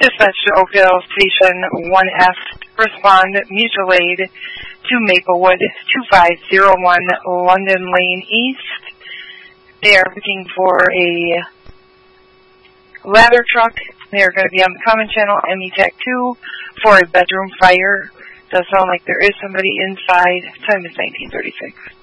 Dispatch to Oakville Station 1F. Respond mutual aid to Maplewood 2501 London Lane East. They are looking for a ladder truck. They are going to be on the common channel METAC 2 for a bedroom fire. Does sound like there is somebody inside. Time is 1936.